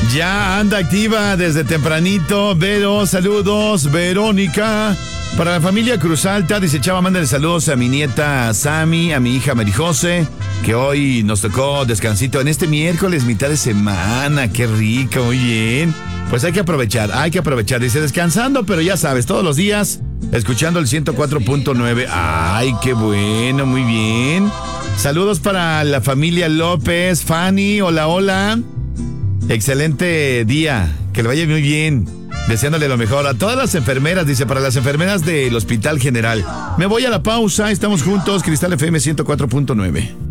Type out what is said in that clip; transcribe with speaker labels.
Speaker 1: Ya anda activa desde tempranito. Vero, saludos. Verónica. Para la familia Cruz Alta, dice Chava, mándale saludos a mi nieta Sami, a mi hija Marijose, que hoy nos tocó descansito en este miércoles, mitad de semana. Qué rico, muy bien. Pues hay que aprovechar. Dice, descansando, pero ya sabes, todos los días, escuchando el 104.9. Ay, qué bueno, muy bien. Saludos para la familia López. Fanny, hola, hola. Excelente día, que le vaya muy bien. Deseándole lo mejor a todas las enfermeras, dice, para las enfermeras del Hospital General. Me voy a la pausa, estamos juntos, Cristal FM 104.9.